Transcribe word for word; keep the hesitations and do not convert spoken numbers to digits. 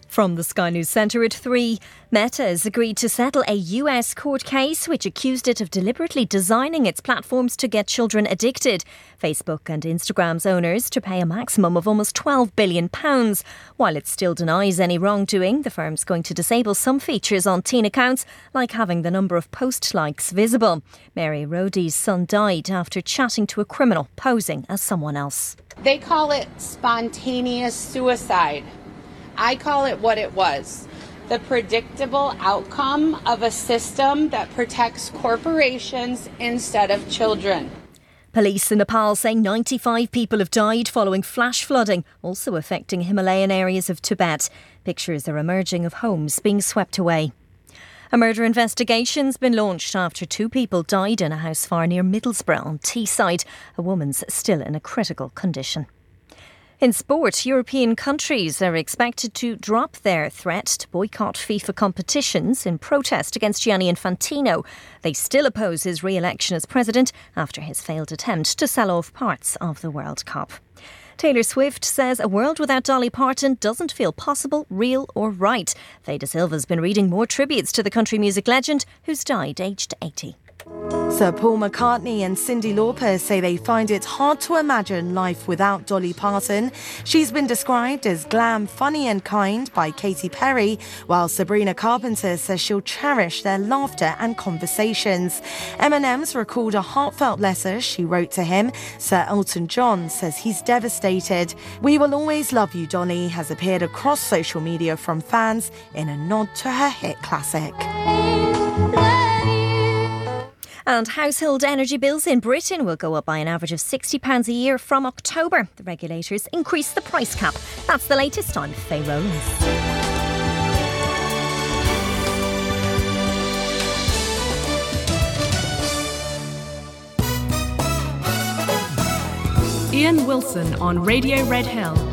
From the Sky News Centre at three, Meta has agreed to settle a U S court case which accused it of deliberately designing its platforms to get children addicted. Facebook and Instagram's owners to pay a maximum of almost twelve billion pounds. While it still denies any wrongdoing, the firm's going to disable some features on teen accounts, like having the number of post likes visible. Mary Roddy's son died after chatting to a criminal posing as someone else. They call it spontaneous suicide. I call it what it was, the predictable outcome of a system that protects corporations instead of children. Police in Nepal say ninety-five people have died following flash flooding, also affecting Himalayan areas of Tibet. Pictures are emerging of homes being swept away. A murder investigation's been launched after two people died in a house fire near Middlesbrough on Teesside. A woman's still in a critical condition. In sport, European countries are expected to drop their threat to boycott FIFA competitions in protest against Gianni Infantino. They still oppose his re-election as president after his failed attempt to sell off parts of the World Cup. Taylor Swift says a world without Dolly Parton doesn't feel possible, real or right. Faye De Silva's been reading more tributes to the country music legend who's died aged eighty. Sir Paul McCartney and Cyndi Lauper say they find it hard to imagine life without Dolly Parton. She's been described as glam, funny and kind by Katy Perry, while Sabrina Carpenter says she'll cherish their laughter and conversations. Eminem's recalled a heartfelt letter she wrote to him. Sir Elton John says he's devastated. "We will always love you, Dolly" has appeared across social media from fans in a nod to her hit classic. And household energy bills in Britain will go up by an average of sixty pounds a year from October. The regulators increase the price cap. That's the latest. I'm Faye Rowlands. Ian Wilson on Radio Red Hill.